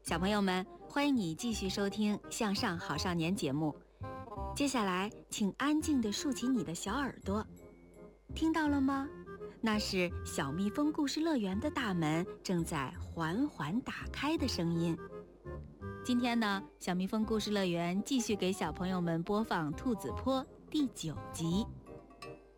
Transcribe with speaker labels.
Speaker 1: 小朋友们，欢迎你继续收听《向上好少年》节目。接下来，请安静地竖起你的小耳朵，听到了吗？那是小蜜蜂故事乐园的大门正在缓缓打开的声音。今天呢，小蜜蜂故事乐园继续给小朋友们播放《兔子坡》第9集。